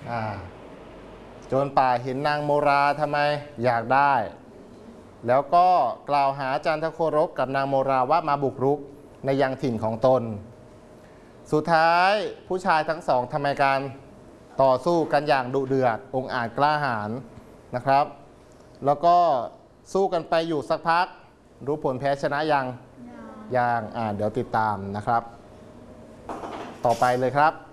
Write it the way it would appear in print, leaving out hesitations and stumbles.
โจรป่าเห็นนางโมราทำไมอยากได้แล้วก็กล่าวหาจันทโครบกับนางโมราว่ามาบุกรุกในยังถิ่นของตนสุดท้ายผู้ชายทั้งสองทำไมการต่อสู้กันอย่างดุเดือดองอาจกล้าหาญนะครับแล้วก็สู้กันไปอยู่สักพักรู้ผลแพ้ชนะยังเดี๋ยวติดตามนะครับต่อไปเลยครับ